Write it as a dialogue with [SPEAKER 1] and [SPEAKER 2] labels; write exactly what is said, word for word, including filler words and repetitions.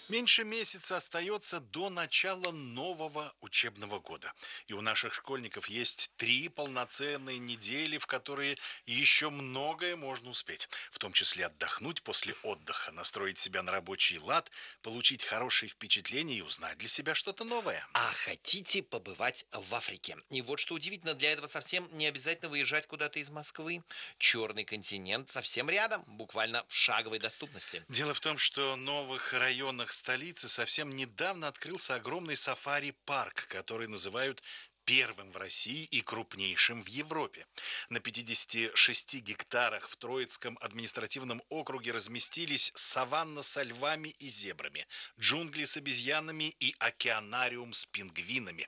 [SPEAKER 1] Меньше месяца остается до начала нового учебного года. И у наших школьников есть три полноценные недели, в которые еще многое можно успеть. В том числе отдохнуть после отдыха, настроить себя на рабочий лад, получить хорошие впечатления и узнать для себя что-то новое.
[SPEAKER 2] А хотите побывать в Африке? И вот что удивительно, для этого совсем не обязательно выезжать куда-то из Москвы. Черный континент совсем рядом, буквально в шаговой доступности.
[SPEAKER 1] Дело в том, что в новых районах столицы совсем недавно открылся огромный сафари-парк, который называют первым в России и крупнейшим в Европе. На пятидесяти шести гектарах в Троицком административном округе разместились саванна со львами и зебрами, джунгли с обезьянами и океанариум с пингвинами.